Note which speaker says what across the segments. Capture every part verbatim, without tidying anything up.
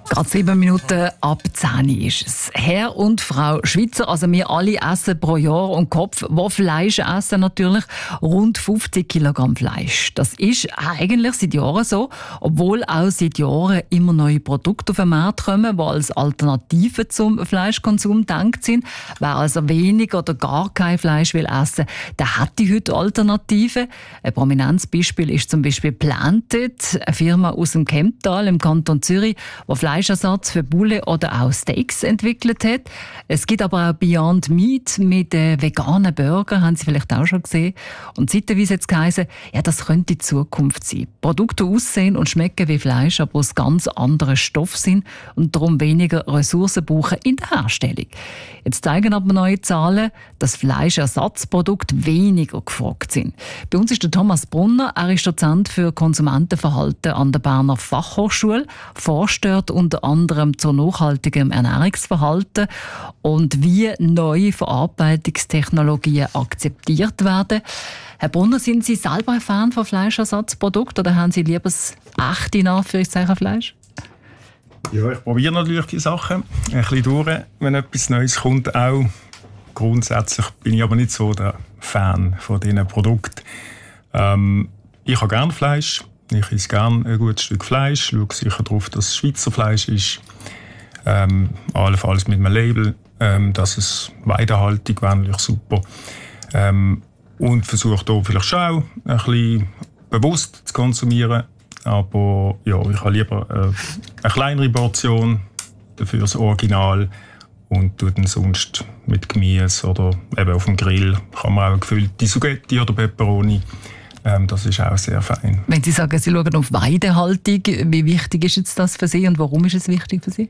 Speaker 1: Gerade sieben Minuten ab zehn ist es. Herr und Frau Schweizer, also wir alle essen pro Jahr und Kopf, wo Fleisch essen natürlich, rund fünfzig Kilogramm Fleisch. Das ist eigentlich seit Jahren so, obwohl auch seit Jahren immer neue Produkte auf den Markt kommen, die als Alternative zum Fleischkonsum gedacht sind. Wer also wenig oder gar kein Fleisch will essen, der hat die heute Alternativen. Ein prominentes Beispiel ist zum Beispiel Planted, eine Firma aus dem Kemptal im Kanton Zürich, die Fleischersatz für Bulle oder auch Steaks entwickelt hat. Es gibt aber auch Beyond Meat mit äh, veganen Burger, haben Sie vielleicht auch schon gesehen. Und zeitweise hat es geheißen, ja, das könnte die Zukunft sein. Produkte aussehen und schmecken wie Fleisch, aber aus ganz anderen Stoffen sind und darum weniger Ressourcen brauchen in der Herstellung. Jetzt zeigen aber neue Zahlen, dass Fleischersatzprodukte weniger gefragt sind. Bei uns ist der Thomas Brunner, er ist Dozent für Konsumentenverhalten an der Berner Fachhochschule, forscht dort unter anderem zu nachhaltigem Ernährungsverhalten und wie neue Verarbeitungstechnologien akzeptiert werden. Herr Brunner, sind Sie selber ein Fan von Fleischersatzprodukten oder haben Sie lieber das echte, in Anführungszeichen, Fleisch?
Speaker 2: Ja, ich probiere natürlich die Sachen ein bisschen durch, wenn etwas Neues kommt. Auch grundsätzlich bin ich aber nicht so der Fan von diesen Produkten. Ähm, ich habe gerne Fleisch. Ich esse gerne ein gutes Stück Fleisch. Ich schaue sicher darauf, dass es Schweizer Fleisch ist. Ähm, allenfalls mit einem Label. Ähm, dass es weidehaltig wäre natürlich super. Ähm, und versuche hier vielleicht schon auch ein bisschen bewusst zu konsumieren. Aber ja, ich habe lieber äh, eine kleinere Portion, dafür das Original. Und tue dann sonst mit Gemüse oder eben auf dem Grill kann man auch eine gefüllte Spaghetti oder Peperoni. Ähm, das ist auch sehr fein.
Speaker 1: Wenn Sie sagen, Sie schauen auf Weidehaltung, wie wichtig ist jetzt das für Sie und warum ist es wichtig für Sie?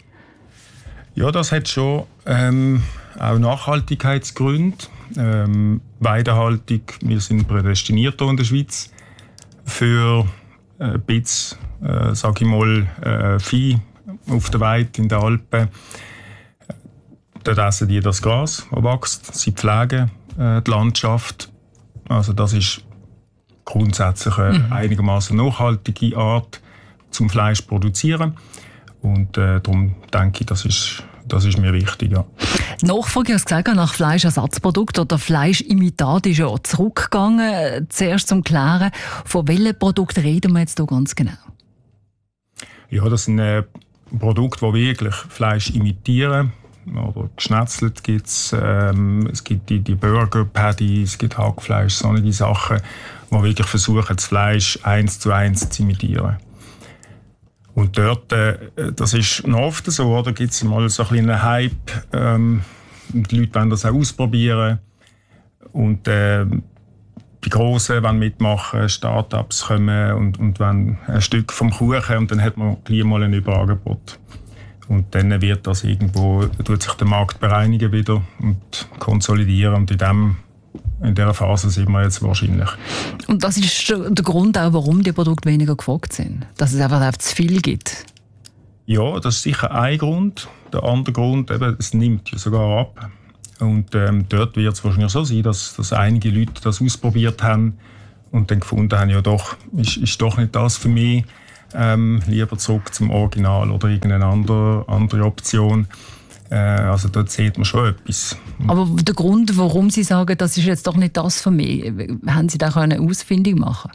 Speaker 2: Ja, das hat schon ähm, auch Nachhaltigkeitsgründe. Ähm, Weidehaltung, wir sind prädestiniert hier in der Schweiz für ein bisschen, äh, sage ich mal, äh, Vieh auf der Weide in den Alpen. Dort essen die das Gras, das wächst. Sie pflegen äh, die Landschaft. Also das ist grundsätzlich eine mhm. einigermaßen nachhaltige Art zum Fleisch zu produzieren. Und äh, darum denke ich, das ist, das ist mir wichtig. Ja.
Speaker 1: Die Nachfrage, ich habe gesagt, nach Fleischersatzprodukten oder Fleischimitat ist ja auch zurückgegangen. Zuerst zum Klären, von welchen Produkten reden wir jetzt hier ganz genau?
Speaker 2: Ja, das sind äh, Produkte, die wirklich Fleisch imitieren. Oder geschnetzelt gibt es. Ähm, es gibt die, die Burger, Patty, es gibt Hackfleisch, solche Sachen, die wirklich versuchen, das Fleisch eins zu eins zu imitieren. Und dort, äh, das ist noch oft so, da gibt es mal so ein bisschen einen Hype. Ähm, die Leute wollen das auch ausprobieren. Und äh, die Grossen wollen mitmachen, Start-ups kommen und, und wollen ein Stück vom Kuchen und dann hat man gleich mal ein Überangebot. Und dann wird das irgendwo, tut sich der Markt bereinigen wieder und konsolidieren. Und in, dem, in dieser Phase sind wir jetzt wahrscheinlich.
Speaker 1: Und das ist der Grund auch, warum die Produkte weniger gefragt sind? Dass es einfach zu viel gibt?
Speaker 2: Ja, das ist sicher ein Grund. Der andere Grund, eben, es nimmt ja sogar ab. Und ähm, dort wird es wahrscheinlich so sein, dass, dass einige Leute das ausprobiert haben und dann gefunden haben, ja doch, ist, ist doch nicht das für mich. Ähm, lieber zurück zum Original oder irgendeine andere, andere Option. Äh, also dort sieht man schon etwas.
Speaker 1: Aber der Grund, warum Sie sagen, das ist jetzt doch nicht das für mich, haben Sie da eine Ausfindung machen?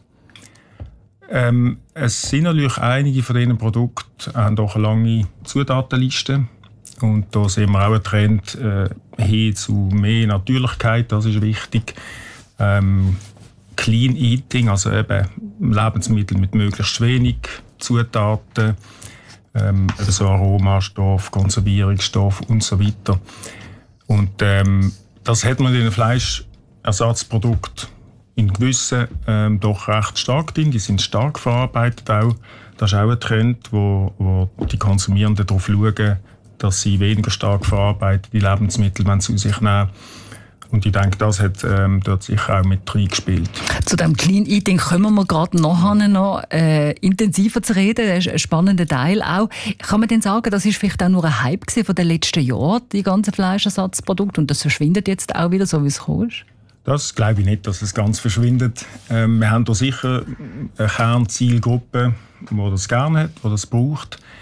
Speaker 2: Ähm, es sind natürlich einige von diesen Produkten haben doch eine lange Zutatenliste. Und da sehen wir auch einen Trend äh, hin zu mehr Natürlichkeit, das ist wichtig. Ähm, Clean Eating, also eben Lebensmittel mit möglichst wenig Zutaten, ähm, so Aromastoff, Konservierungsstoff und so weiter. Und ähm, das hat man in den Fleischersatzprodukten in gewissen ähm, doch recht stark drin. Die sind stark verarbeitet auch. Das ist auch ein Trend, wo, wo die Konsumierenden darauf schauen, dass sie weniger stark verarbeitete Lebensmittel zu sich nehmen. Und ich denke, das hat ähm, dort sicher auch mit reingespielt.
Speaker 1: Zu dem Clean Eating kommen wir gerade nachher noch äh, intensiver zu reden. Das ist ein spannender Teil auch. Kann man denn sagen, das ist vielleicht auch nur ein Hype von den letzten Jahren, die ganzen Fleischersatzprodukte, und das verschwindet jetzt auch wieder, so wie es gekommen ist?
Speaker 2: Das glaube ich nicht, dass es ganz verschwindet. Ähm, wir haben da sicher eine Kernzielgruppe, die das gerne hat, die das braucht.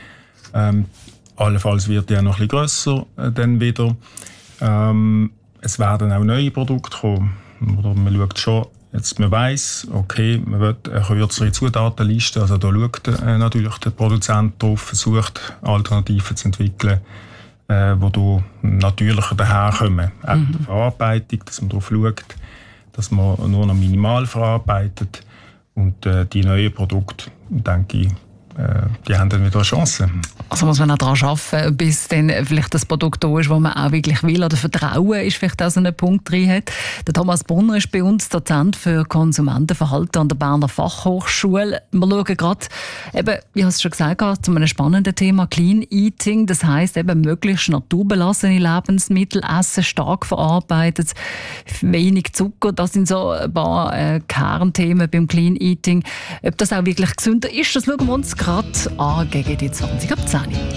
Speaker 2: Ähm, allenfalls wird die auch noch ein bisschen grösser äh, dann wieder. Ähm, es werden auch neue Produkte kommen. Oder man schaut schon, jetzt man weiss, okay, man will eine kürzere Zutatenliste, also da schaut äh, natürlich der Produzent drauf, versucht Alternativen zu entwickeln, äh, die da natürlicher daherkommen. Auch mhm. die Verarbeitung, dass man darauf schaut, dass man nur noch minimal verarbeitet. Und äh, die neuen Produkte, denke ich, äh, die haben dann wieder eine Chance.
Speaker 1: Also muss man auch daran arbeiten, bis dann vielleicht das Produkt da ist, das man auch wirklich will. Oder Vertrauen ist vielleicht auch so ein Punkt drin hat. Der Thomas Brunner ist bei uns Dozent für Konsumentenverhalten an der Berner Fachhochschule. Wir schauen gerade, eben, ich habe es schon gesagt, zu einem spannenden Thema Clean Eating. Das heisst eben möglichst naturbelassene Lebensmittel essen, stark verarbeitet, wenig Zucker. Das sind so ein paar äh, Kernthemen beim Clean Eating. Ob das auch wirklich gesünder ist, das schauen wir uns gerade an gegen die zwanzig ab zehn.